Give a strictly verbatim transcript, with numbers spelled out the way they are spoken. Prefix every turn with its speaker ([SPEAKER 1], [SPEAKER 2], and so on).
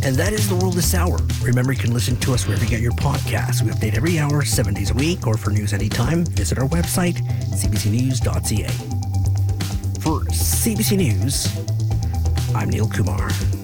[SPEAKER 1] And that is The World this hour. Remember, you can listen to us wherever you get your podcasts. We update every hour, seven days a week, or for news anytime, visit our website, c b c news dot c a. For C B C News, I'm Neil Kumar.